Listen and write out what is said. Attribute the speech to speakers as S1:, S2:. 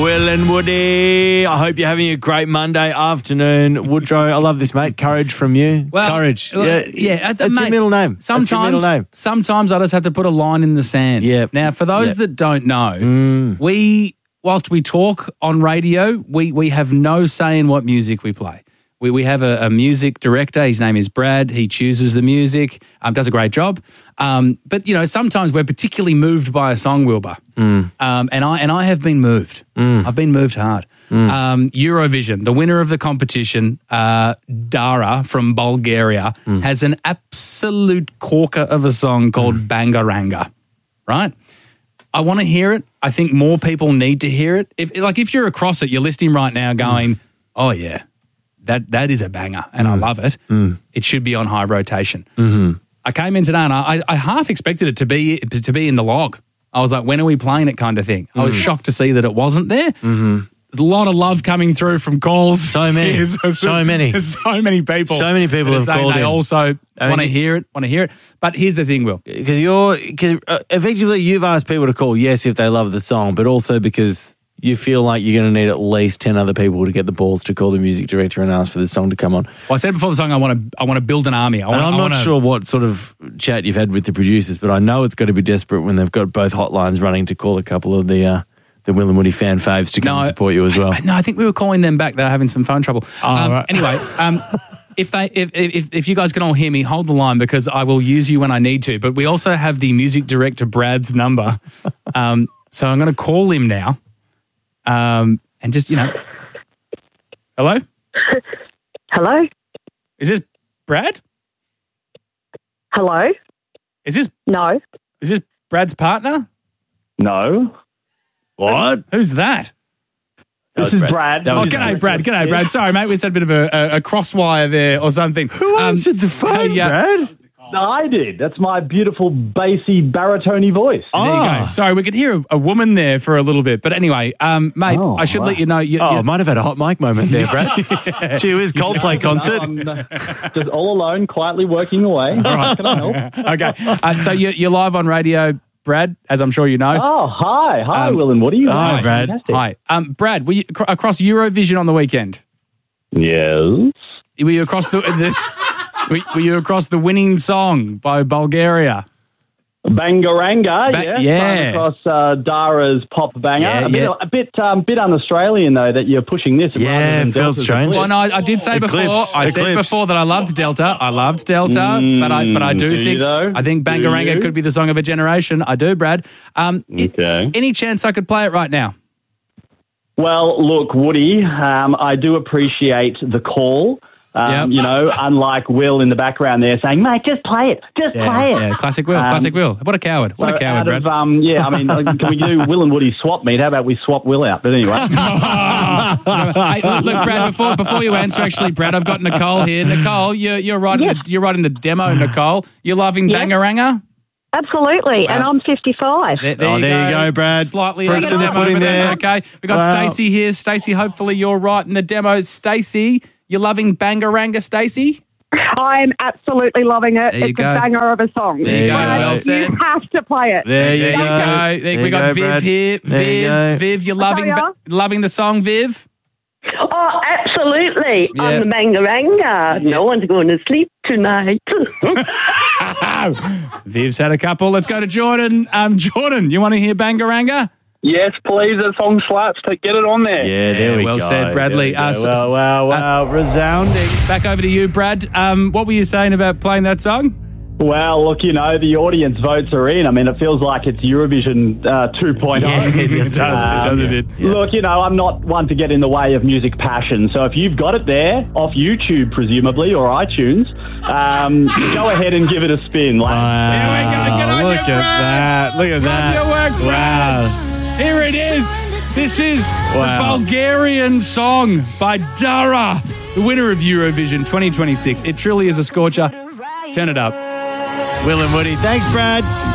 S1: Will and Woody, I hope you're having a great Monday afternoon. Woodrow, I love this, mate. Courage from you.
S2: Well,
S1: Courage.
S2: Yeah.
S1: That's your middle name.
S2: Sometimes I just have to put a line in the sand.
S1: Yep.
S2: Now, for those that don't know, whilst we talk on radio, we have no say in what music we play. We have a music director. His name is Brad. He chooses the music, does a great job. But, you know, sometimes we're particularly moved by a song, Wilbur. And I have been moved. I've been moved hard. Eurovision, the winner of the competition, Dara from Bulgaria, has an absolute corker of a song called Bangaranga, right? I want to hear it. I think more people need to hear it. If you're across it, you're listening right now going, oh, yeah. That is a banger, and I love it. It should be on high rotation. I came in today, and I half expected it to be in the log. I was like, when are we playing it kind of thing. I was shocked to see that it wasn't there. There's a lot of love coming through from calls.
S1: So many.
S2: There's so many people.
S1: So many people have called
S2: they
S1: in.
S2: also want to hear it. But here's the thing, Will.
S1: Because effectively you've asked people to call, yes, if they love the song, but also because you feel like you're going to need at least 10 other people to get the balls to call the music director and ask for this song to come on.
S2: Well, I said before the song, I want to build an army.
S1: I'm not sure what sort of chat you've had with the producers, but I know it's got to be desperate when they've got both hotlines running to call a couple of the Will and Woody fan faves to come and support you as well.
S2: No, I think we were calling them back. They were having some phone trouble.
S1: Right.
S2: Anyway, if you guys can all hear me, hold the line because I will use you when I need to. But we also have the music director Brad's number, so I'm going to call him now. And just, hello?
S3: Hello?
S2: Is this Brad?
S3: Hello?
S2: Is this Brad's partner?
S4: No.
S1: What?
S2: Who's that?
S4: This is Brad.
S2: G'day, Brad. Sorry, mate, we just had a bit of a crosswire there or something.
S1: Who answered the phone, Brad?
S4: No, I did. That's my beautiful, bassy, baritone voice.
S2: There you go. Sorry, we could hear a woman there for a little bit. But anyway, mate, I should let you know.
S1: I might have had a hot mic moment there, Brad. Gee whiz, Coldplay concert.
S4: I'm just all alone, quietly working away. All right. Can I help?
S2: Okay. So you're live on radio, Brad, as I'm sure you know.
S4: Oh, hi. Hi, Will and Woody.
S1: Hi, Brad.
S4: Fantastic.
S2: Hi. Brad, were you across Eurovision on the weekend?
S4: Yes.
S2: Were you across Were you across the winning song by Bulgaria?
S4: Bangaranga,
S2: yeah.
S4: Across Dara's pop banger. A bit un-Australian, though, that you're pushing this.
S1: Yeah, it felt strange.
S2: Well, no, I did say said before that I loved Delta. But I do think I think Bangaranga could be the song of a generation. I do, Brad.
S4: Okay.
S2: Any chance I could play it right now?
S4: Well, look, Woody, I do appreciate the call. Unlike Will in the background there saying, mate, just play it. Play it.
S2: Yeah, classic Will. What a coward. What a coward, Brad.
S4: Can we do Will and Woody swap meet? How about we swap Will out? But anyway.
S2: Hey, look, Brad, before you answer, actually, Brad, I've got Nicole here. Nicole, you're writing the demo, Nicole. You're loving Bangaranga?
S3: Absolutely, and I'm 55.
S2: There you go,
S1: Brad.
S2: Slightly out of the demo, but that's okay. We've got Stacey here. Stacey, hopefully you're right in the demo. Stacey, you're loving Bangaranga, Stacey?
S3: I'm absolutely loving it.
S2: It's
S3: a banger of a song.
S2: There you go. Well said.
S3: You have to play it.
S1: There you go.
S2: We got Viv here. Viv, you're loving the song, Viv?
S5: Oh, absolutely.
S2: Yeah.
S5: On the Bangaranga. No one's going to sleep tonight.
S2: Viv's had a couple. Let's go to Jordan. Jordan, you want to hear Bangaranga?
S6: Yes, please. That song slaps. Get it on there.
S1: Yeah, there we go.
S2: Well said, Bradley.
S1: Wow. Resounding.
S2: Back over to you, Brad. What were you saying about playing that song?
S4: Well, look, the audience votes are in. I mean, it feels like it's Eurovision 2.0.
S1: Yeah, it does. It does a bit.
S4: Yeah. Look, I'm not one to get in the way of music passion. So if you've got it there, off YouTube presumably, or iTunes, go ahead and give it a spin.
S2: Here we go. Get on
S1: Look
S2: your
S1: at that. Look at that.
S2: Love your work, Brad.
S1: Wow.
S2: Here it is. This is the Bulgarian song by Dara, the winner of Eurovision 2026. It truly is a scorcher. Turn it up.
S1: Will and Woody. Thanks, Brad.